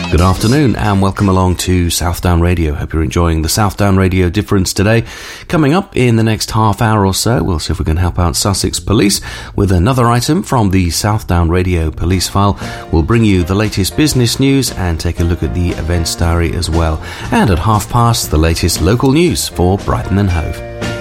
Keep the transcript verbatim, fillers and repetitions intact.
Good afternoon and welcome along to Southdown Radio. Hope you're enjoying the Southdown Radio Difference today. Coming up in the next half hour or so, we'll see if we can help out Sussex Police with another item from the Southdown Radio Police File. We'll bring you the latest business news and take a look at the events diary as well. And at half past, the latest local news for Brighton and Hove.